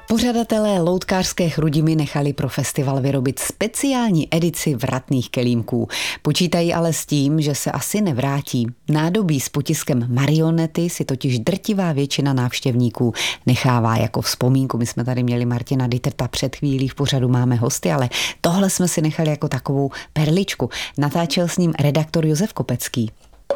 Pořadatelé loutkářské Chrudimi nechali pro festival vyrobit speciální edici vratných kelímků. Počítají ale s tím, že se asi nevrátí. Nádobí s potiskem marionety si totiž drtivá většina návštěvníků nechává jako vzpomínku. My jsme tady měli Martina Ditterta před chvílí, v pořadu máme hosty, ale tohle jsme si nechali jako takovou perličku. Natáčel s ním redaktor Josef Kopecký.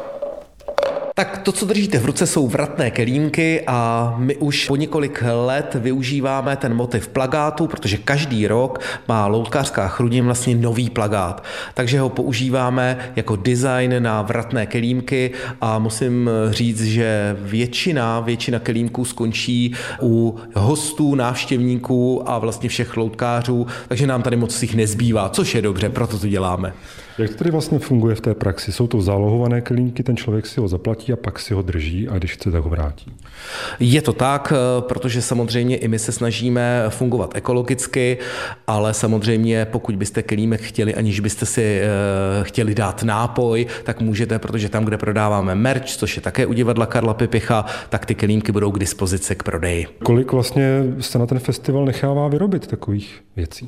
Tak to, co držíte v ruce, jsou vratné kelímky a my už po několik let využíváme ten motiv plagátu, protože každý rok má loutkářská Chrudim vlastně nový plagát. Takže ho používáme jako design na vratné kelímky a musím říct, že většina kelímků skončí u hostů, návštěvníků a vlastně všech loutkářů, takže nám tady moc jich nezbývá, což je dobře, proto to děláme. Jak to tedy vlastně funguje v té praxi? Jsou to zálohované kelímky, ten člověk si ho zaplatí a pak si ho drží a když chce, tak ho vrátí? Je to tak, protože samozřejmě i my se snažíme fungovat ekologicky, ale samozřejmě pokud byste kelímek chtěli, aniž byste si chtěli dát nápoj, tak můžete, protože tam, kde prodáváme merch, což je také u divadla Karla Pipicha, tak ty kelímky budou k dispozici k prodeji. Kolik vlastně se na ten festival nechává vyrobit takových věcí?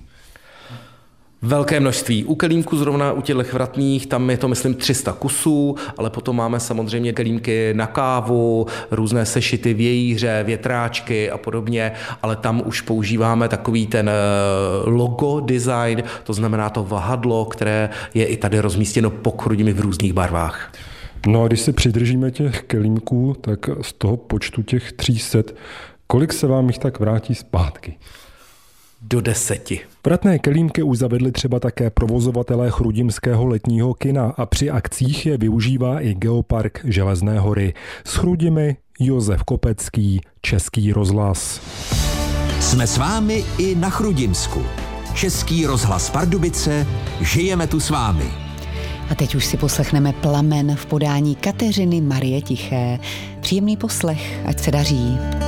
Velké množství. U kelímků zrovna u těch vratných, tam je to myslím 300 kusů, ale potom máme samozřejmě kelímky na kávu, různé sešity, vějíře, větráčky a podobně, ale tam už používáme takový ten logo design, to znamená to vahadlo, které je i tady rozmístěno po Chrudimi v různých barvách. No a když si přidržíme těch kelímků, tak z toho počtu těch 300, kolik se vám jich tak vrátí zpátky? Do 10. Vratné kelímky už zavedli třeba také provozovatelé chrudimského letního kina a při akcích je využívá i Geopark Železné hory. S Chrudimi Josef Kopecký, Český rozhlas. Jsme s vámi i na Chrudimsku. Český rozhlas Pardubice, žijeme tu s vámi. A teď už si poslechneme Plamen v podání Kateřiny Marie Tiché. Příjemný poslech, ať se daří.